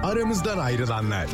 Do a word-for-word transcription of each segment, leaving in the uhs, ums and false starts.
Aramızdan ayrılanlar.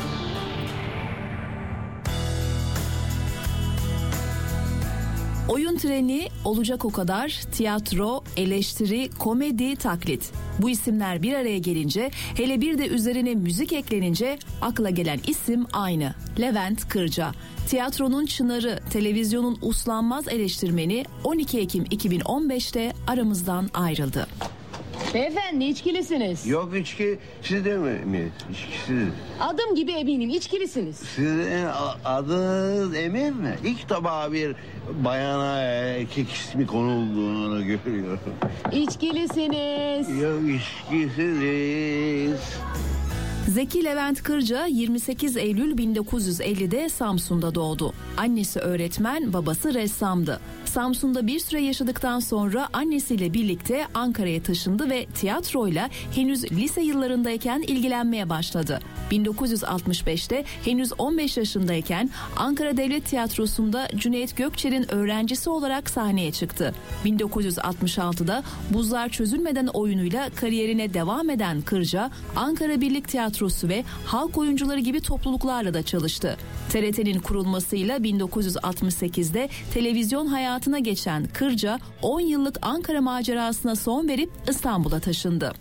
Oyun treni, olacak o kadar, tiyatro, eleştiri, komedi, taklit. Bu isimler bir araya gelince, hele bir de üzerine müzik eklenince akla gelen isim aynı. Levent Kırca. Tiyatronun çınarı, televizyonun uslanmaz eleştirmeni on iki Ekim iki bin on beşte aramızdan ayrıldı. Beyefendi içkilisiniz. Yok içki sizde mi? mi? İçkisiz. Adım gibi eminim içkilisiniz. Sizin adınız Emir mi? İlk defa bir bayana erkek ismi konulduğunu görüyorum. İçkilisiniz. Yok içkisiz. Zeki Levent Kırca yirmi sekiz Eylül bin dokuz yüz ellide Samsun'da doğdu. Annesi öğretmen, babası ressamdı. Samsun'da bir süre yaşadıktan sonra annesiyle birlikte Ankara'ya taşındı ve tiyatroyla henüz lise yıllarındayken ilgilenmeye başladı. bin dokuz yüz altmış beşte henüz on beş yaşındayken Ankara Devlet Tiyatrosu'nda Cüneyt Gökçer'in öğrencisi olarak sahneye çıktı. bin dokuz yüz altmış altıda Buzlar Çözülmeden oyunuyla kariyerine devam eden Kırca, Ankara Birlik Tiyatrosu ve halk oyuncuları gibi topluluklarla da çalıştı. T R T'nin kurulmasıyla bin dokuz yüz altmış sekizde televizyon hayatına geçen Kırca, on yıllık Ankara macerasına son verip İstanbul'a taşındı.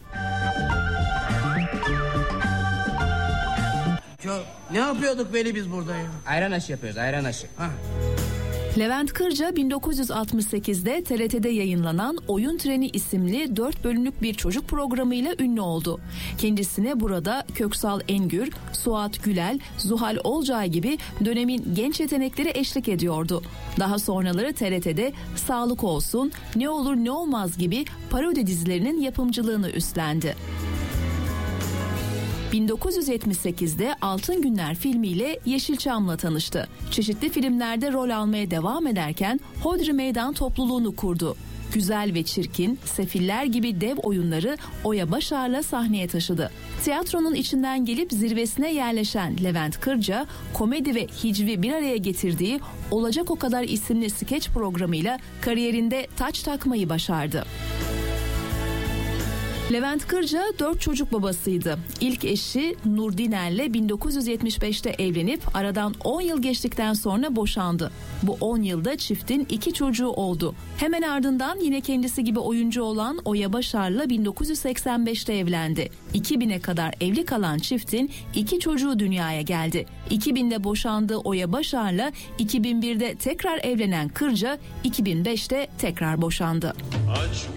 Ya, ne yapıyorduk Veli biz burada ya? Ayran aşı yapıyoruz, ayran aşı. Ha. Levent Kırca bin dokuz yüz altmış sekizde T R T'de yayınlanan Oyun Treni isimli dört bölümlük bir çocuk programıyla ünlü oldu. Kendisine burada Köksal Engür, Suat Gülel, Zuhal Olcay gibi dönemin genç yetenekleri eşlik ediyordu. Daha sonraları T R T'de Sağlık Olsun, Ne Olur Ne Olmaz gibi parodi dizilerinin yapımcılığını üstlendi. bin dokuz yüz yetmiş sekizde Altın Günler filmiyle Yeşilçam'la tanıştı. Çeşitli filmlerde rol almaya devam ederken Hodri Meydan topluluğunu kurdu. Güzel ve Çirkin, Sefiller gibi dev oyunları Oya Başar'la sahneye taşıdı. Tiyatronun içinden gelip zirvesine yerleşen Levent Kırca, komedi ve hicvi bir araya getirdiği Olacak O Kadar isimli skeç programıyla kariyerinde taç takmayı başardı. Levent Kırca dört çocuk babasıydı. İlk eşi Nur Diner'le bin dokuz yüz yetmiş beşte evlenip aradan on yıl geçtikten sonra boşandı. Bu on yılda çiftin iki çocuğu oldu. Hemen ardından yine kendisi gibi oyuncu olan Oya Başar'la bin dokuz yüz seksen beşte evlendi. iki bine kadar evli kalan çiftin iki çocuğu dünyaya geldi. iki binde boşandığı Oya Başar'la iki bin birde tekrar evlenen Kırca iki bin beşte tekrar boşandı. Aç